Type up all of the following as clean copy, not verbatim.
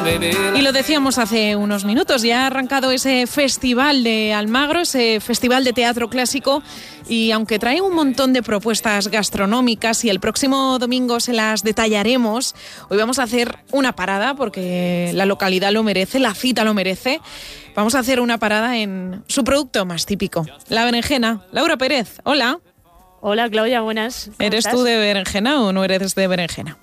Y lo decíamos hace unos minutos, ya ha arrancado ese festival de Almagro, ese festival de teatro clásico, y aunque trae un montón de propuestas gastronómicas y el próximo domingo se las detallaremos, hoy vamos a hacer una parada porque la localidad lo merece, la cita lo merece. Vamos a hacer una parada en su producto más típico, la berenjena. Laura Pérez, hola. Hola Claudia, buenas. ¿Eres tú de berenjena o no eres de berenjena?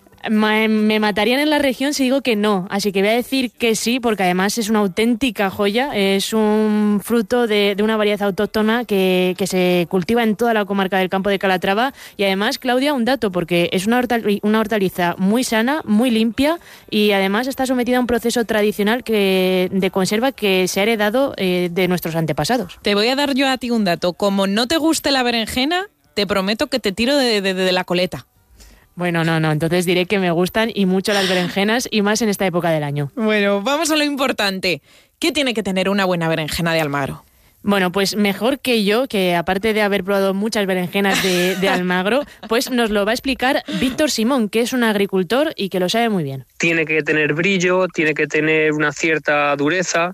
Me matarían en la región si digo que no, así que voy a decir que sí, porque además es una auténtica joya, es un fruto de una variedad autóctona que se cultiva en toda la comarca del Campo de Calatrava. Y además, Claudia, un dato, porque es una hortaliza muy sana, muy limpia, y además está sometida a un proceso tradicional de conserva que se ha heredado de nuestros antepasados. Te voy a dar yo a ti un dato, como no te guste la berenjena, te prometo que te tiro de la coleta. Bueno, no, entonces diré que me gustan y mucho las berenjenas, y más en esta época del año. Bueno, vamos a lo importante. ¿Qué tiene que tener una buena berenjena de Almagro? Bueno, pues mejor que yo, que aparte de haber probado muchas berenjenas de Almagro, pues nos lo va a explicar Víctor Simón, que es un agricultor y que lo sabe muy bien. Tiene que tener brillo, tiene que tener una cierta dureza,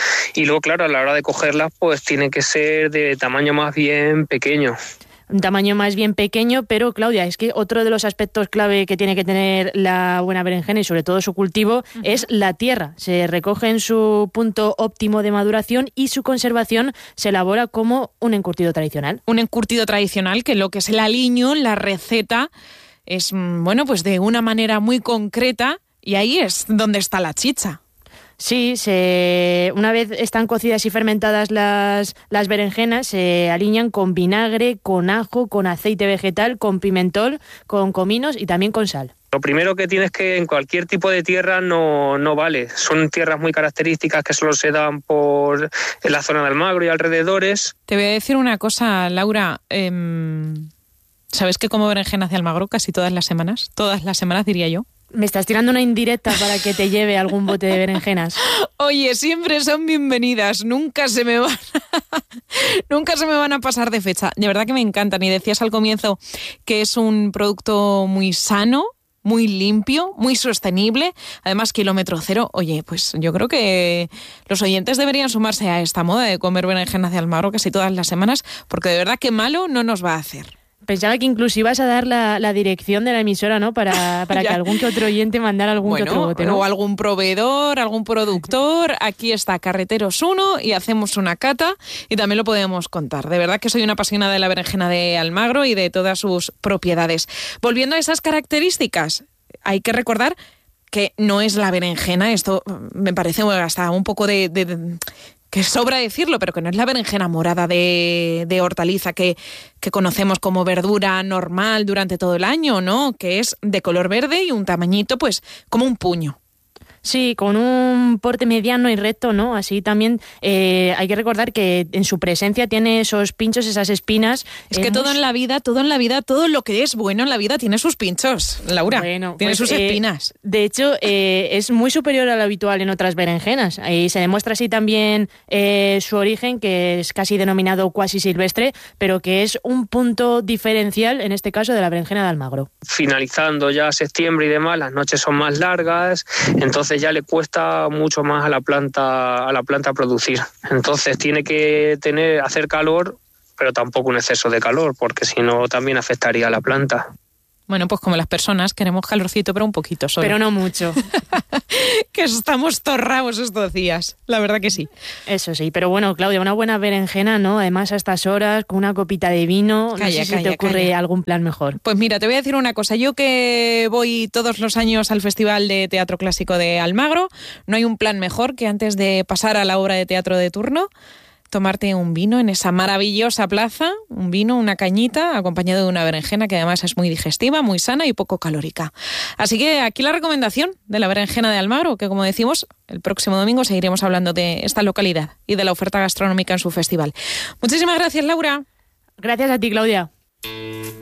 y luego, claro, a la hora de cogerlas, pues tiene que ser de tamaño más bien pequeño. Un tamaño más bien pequeño, pero Claudia, es que otro de los aspectos clave que tiene que tener la buena berenjena y sobre todo su cultivo es la tierra. Se recoge en su punto óptimo de maduración y su conservación se elabora como un encurtido tradicional. Un encurtido tradicional que lo que es el aliño, la receta, es, bueno, pues de una manera muy concreta, y ahí es donde está la chicha. Sí, una vez están cocidas y fermentadas las berenjenas, se aliñan con vinagre, con ajo, con aceite vegetal, con pimentón, con cominos y también con sal. Lo primero que tienes que, en cualquier tipo de tierra no vale. Son tierras muy características que solo se dan en la zona de Almagro y alrededores. Te voy a decir una cosa, Laura. ¿Sabes que como berenjenas de Almagro casi todas las semanas? Todas las semanas, diría yo. Me estás tirando una indirecta para que te lleve algún bote de berenjenas. Oye, siempre son bienvenidas, nunca se me van a pasar de fecha. De verdad que me encantan. Y decías al comienzo que es un producto muy sano, muy limpio, muy sostenible, además kilómetro cero. Oye, pues yo creo que los oyentes deberían sumarse a esta moda de comer berenjenas de Almagro casi todas las semanas, porque de verdad que malo no nos va a hacer. Pensaba que incluso ibas a dar la dirección de la emisora, ¿no? Para que algún que otro oyente mandara algún que otro bote, ¿no? O algún proveedor, algún productor. Aquí está Carreteros 1 y hacemos una cata y también lo podemos contar. De verdad que soy una apasionada de la berenjena de Almagro y de todas sus propiedades. Volviendo a esas características, hay que recordar que no es la berenjena, esto me parece hasta un poco que sobra decirlo, pero que no es la berenjena morada de hortaliza que conocemos como verdura normal durante todo el año, ¿no? Que es de color verde y un tamañito, pues, como un puño. Sí, con un porte mediano y recto, ¿no? Así también hay que recordar que en su presencia tiene esos pinchos, esas espinas. Es que todo en la vida, todo lo que es bueno en la vida tiene sus pinchos, Laura. Bueno, tiene sus espinas. De hecho, es muy superior a lo habitual en otras berenjenas. Y se demuestra así también su origen, que es casi denominado cuasi silvestre, pero que es un punto diferencial, en este caso, de la berenjena de Almagro. Finalizando ya septiembre y demás, las noches son más largas, entonces ya le cuesta mucho más a la planta producir. Entonces tiene que hacer calor, pero tampoco un exceso de calor, porque si no también afectaría a la planta. Bueno, pues como las personas, queremos calorcito, pero un poquito solo. Pero no mucho. Que estamos torrados estos días, la verdad que sí. Eso sí, pero bueno, Claudia, una buena berenjena, ¿no? Además a estas horas, con una copita de vino, no sé si te ocurre algún plan mejor. Pues mira, te voy a decir una cosa. Yo que voy todos los años al Festival de Teatro Clásico de Almagro, no hay un plan mejor que antes de pasar a la obra de teatro de turno, tomarte un vino en esa maravillosa plaza, un vino, una cañita, acompañado de una berenjena que además es muy digestiva, muy sana y poco calórica. Así que aquí la recomendación de la berenjena de Almagro, que como decimos, el próximo domingo seguiremos hablando de esta localidad y de la oferta gastronómica en su festival. Muchísimas gracias, Laura. Gracias a ti, Claudia.